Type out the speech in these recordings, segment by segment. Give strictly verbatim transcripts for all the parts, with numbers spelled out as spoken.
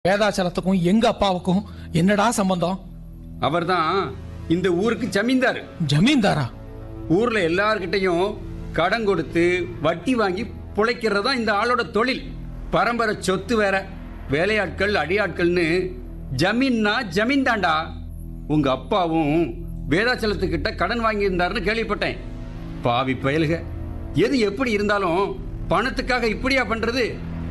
வேதாச்சலத்துக்கும் எங்க அப்பாவுக்கும் என்னடா சம்பந்தம்? அவர்தான் இந்த ஊருக்கு ஜமீன்தார். ஜமீன்தாரா? ஊர்ல எல்லார்கிட்டையும் கடன் கொடுத்து வட்டி வாங்கி பிழைக்கிறதா இந்த ஆளோட தொழில். பரம்பரை சொத்து வேற. வேலையாட்கள் அடியாட்கள்னு ஜமீன்னா ஜமீன் தாண்டா. உங்க அப்பாவும் வேதாச்சலத்துக்கிட்ட கடன் வாங்கியிருந்தாருன்னு கேள்விப்பட்டேன். பாவி பயலுக, எது எப்படி இருந்தாலும் பணத்துக்காக இப்படியா பண்றது?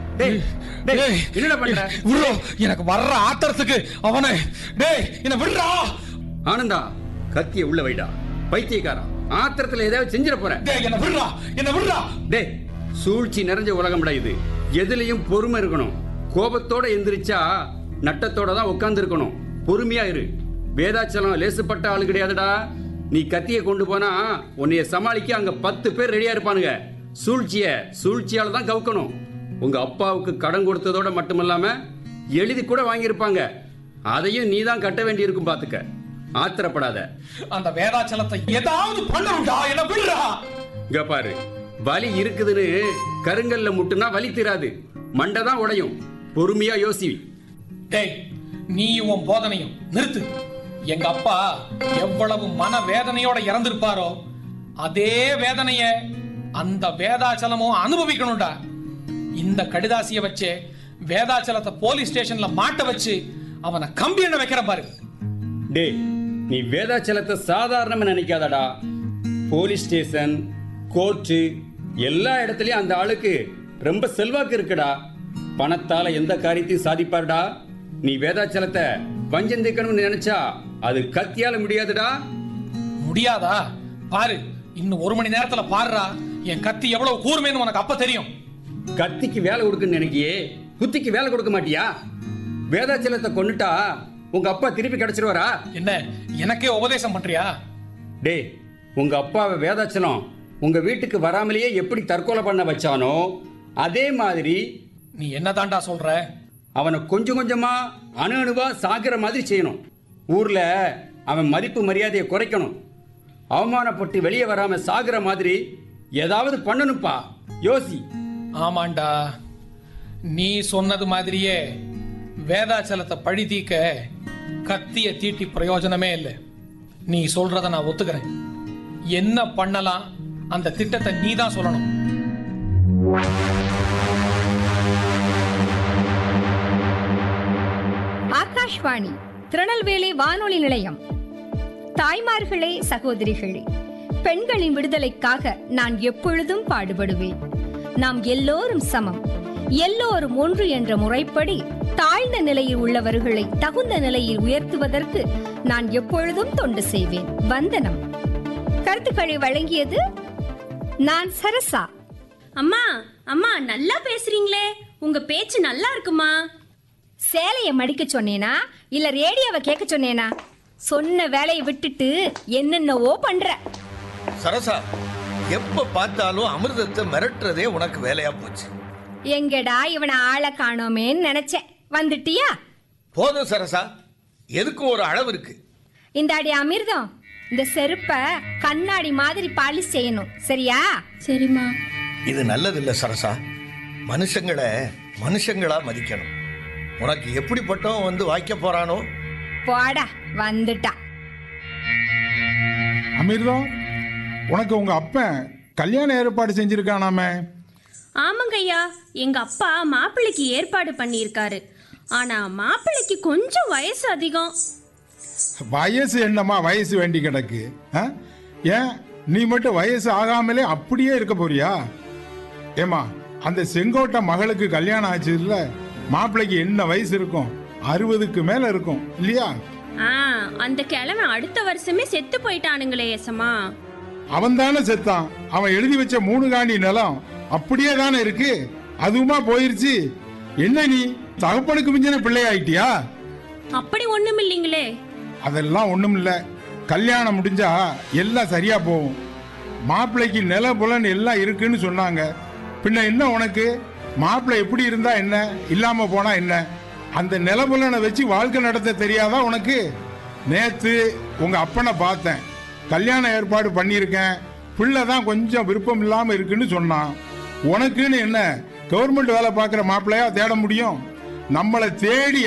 எனக்கு வர்ற ஆத்திரத்துக்கு அவனை என்ன விடுறா. ஆனந்தா, கத்திய உள்ள வைடா. பைத்தியக்காரா, ஆத்திரத்துல ஏதாவது செஞ்சிட போறேன். என்ன விடுறா, என்ன விடுறா. டே, சூழ்ச்சி நிறைஞ்ச உலகம்டா இது. எதுலயும் பொறுமை இருக்கணும். கோபத்தோட எந்திரிச்சா நட்டத்தோட தான் உட்கார்ந்து இருக்கணும். பொறுமையா இரு. வேதாச்சலம் லேசுப்பட்ட ஆளு கிடையாதுடா. நீ கத்திய கொண்டு போனா உன்னைய சமாளிக்க அங்க பத்து பேர் ரெடியா இருப்பானுங்க. சூழ்ச்சிய சூழ்ச்சியால தான் கவுக்கணும். உங்க அப்பாவுக்கு கடன் கொடுத்ததோட மட்டுமல்லாம எழுதி கூட வாங்கியிருப்பாங்க. அதையும் நீ தான் கட்ட வேண்டி இருக்கும். பாத்துக்க, ஆத்திரப்படாத. அந்த வேதாச்சலத்தை ஏதாவது பண்ணணும்டா. என்ன விடுறா. இங்க பாரு, வலி இருக்குதுன்னு கருங்கல்ல முட்டுனா வலி தீராது, மண்டை தான் உடையும். பொறுமையா யோசி. டேய், நீ உன் போதனையும் நிறுத்து. எங்க அப்பா எவ்வளவு மன வேதனையோட இறந்திருப்பாரோ அதே வேதனைய அந்த வேதாச்சலமும் அனுபவிக்கணும்டா. இந்த கடிதாசிய வச்சு வேதாச்சலத்தை போலீஸ் ஸ்டேஷன்ல மாட்ட வச்சு அவனை கம்பி எண்ண வைக்கிற பாரு. டே, நீ வேதாச்சலத்தை சாதாரணமா நினைக்காதடா. போலீஸ் ஸ்டேஷன், கோர்ட்டு எல்லா இடத்துலயும் அந்த ஆளுக்கு ரொம்ப செல்வாக்கு இருக்குடா. பணத்தால எந்த காரியத்தையும் சாதிப்பாருடா. நீ வேதாச்சலத்தை வஞ்சம் தீர்க்கணும்னு நினைச்சா அது கத்தியால முடியாதுடா. முடியாதா? பாரு, இன்னும் ஒரு மணி நேரத்துல பாருடா என் கத்தி எவ்வளவு கூர்மைன்னு உனக்கு அப்ப தெரியும். கத்திக்கு வேலை கொடுக்குன்னு நினைக்கியே, புத்திக்கு வேலை கொடுக்க மாட்டியா? வேதாச்சலத்தை கொன்னுட்டா உங்க அப்பா திருப்பி கிடைச்சிருவாரா? என்ன, எனக்கே உபதேசம் பண்றியா? டே, உங்க அப்பாவை வேதாச்சலம் உங்க வீட்டுக்கு வராமலேயே எப்படி தற்கொலை பண்ண வச்சானோ அதே மாதிரி நீ என்ன தாண்டா சொல்ற? அவனை கொஞ்சம் கொஞ்சமா அணு அணுவா சாகிற மாதிரி செய்யணும். ஊர்ல அவன் மதிப்பு மரியாதையை குறைக்கணும். அவமானப்பட்டு வெளியே வராம சாகிற மாதிரி ஏதாவது பண்ணணும்பா. யோசி. ஆமாண்டா, நீ சொன்னது மாதிரியே வேதாச்சலத்தை பழி தீக்க கத்திய தீட்டி பிரயோஜனமே இல்லை. நீ சொல்றத நான் ஒத்துக்கிறேன். என்ன பண்ணலாம் அந்த திட்டத்தை நீ தான் சொல்லணும். ஆகாஷ்வாணி திருநெல்வேலி வானொலி நிலையம். தாய்மார்களே, சகோதரிகளே, பெண்களின் விடுதலைக்காக நான் எப்பொழுதும் பாடுபடுவேன். நாம் எல்லோரும் சமம், எல்லோரும் ஒன்று என்ற முறைப்படி தாழ்ந்த நிலையில் உள்ளவர்களை தகுந்த நிலையில் உயர்த்துவதற்கு நான் எப்பொழுதும் தொண்டு செய்வேன். வந்தனம். கருத்துக்களை வழங்கியது நான் சரசா. அம்மா அம்மா நல்லா பேசுறீங்களே, உங்க பேச்சு நல்லா இருக்குமா? சேலைய மடிக்க சொன்னேனா இல்ல ரேடியோவை கேட்க சொன்னேனா? சொன்ன வேலையை விட்டுட்டு என்னென்னவோ பண்ற. சரசா, எப்ப பார்த்தாலும் அமிர்தத்தை மிரட்டுறதே உனக்கு வேலையா போச்சு. எங்கடா இவனை ஆளை காணோமேன்னு நினைச்சேன். வந்துட்டியா? போதும் சரசா, எதுக்கும் ஒரு அளவு இருக்கு. இந்த அடி அமிர்தம், இந்த செருப்ப கண்ணாடி மாதிரி பாலிஷ் செய்யணும், சரியா? சரிம்மா. இது நல்லதில்ல சரசா. மனுஷங்களை மனுஷங்களா மதிக்கணும். உனக்கு எப்படிப்பட்டவன் வந்து வாய்க்க போறானோ. போடா, வந்துட்டா. அமிர்தம், உனக்கு உங்க அப்பன் கல்யாண ஏற்பாடு செஞ்சிருக்கானாமே? ஆமாங்க ஐயா, எங்க அப்பா மாப்பிள்ளைக்கு ஏற்பாடு பண்ணியிருக்காரு. ஆனா மாப்பிள்ளைக்கு கொஞ்சம் வயசு அதிகம். வயசு என்னமா வயசு வேண்டி கிடக்கு? ஏன் நீ மட்டும் வயசு ஆகாமலே அப்படியே இருக்க போறியா? ஏமா, அந்த செங்கோட்டை மகளுக்கு கல்யாணம் ஆச்சு இல்ல, மாப்பிள்ளைக்கு என்ன வயசு இருக்கும்? அறுபதுக்கு மேல இருக்கும் இல்லையா? அந்த கிழமை அடுத்த வருஷமே செத்து போயிட்டானுங்களே ஏசமா. அவன் தானே செத்தான். அவன் எழுதி வச்ச மூணு காணி நிலம் அப்படியே தானே இருக்கு. அதுவுமா போயிருச்சு. என்ன நீ தகப்பனுக்கு மிஞ்சின பிள்ளை ஆயிட்டியா? அப்படி ஒண்ணும் இல்லைங்களே. அதெல்லாம் ஒண்ணும் இல்ல. கல்யாணம் முடிஞ்சா எல்லாம் சரியா போகும். மாப்பிள்ளைக்கு நில புலன் எல்லாம் இருக்குன்னு சொன்னாங்க. பின்ன என்ன உனக்கு? மாப்பிள்ளை எப்படி இருந்தா என்ன, இல்லாம போனா என்ன? அந்த நிலபுலனை வச்சு வாழ்க்கை நடத்த தெரியாதா உனக்கு? நேத்து உங்க அப்பனை பார்த்தேன். கல்யாண ஏற்பாடு பண்ணியிருக்கேன், பிள்ளை தான் கொஞ்சம் விருப்பம் இல்லாம இருக்குன்னு சொன்னான். உனக்குன்னு என்ன கவர்மெண்ட் வேலை பார்க்குற மாப்பிள்ளையா தேட முடியும்? நம்மளை தேடி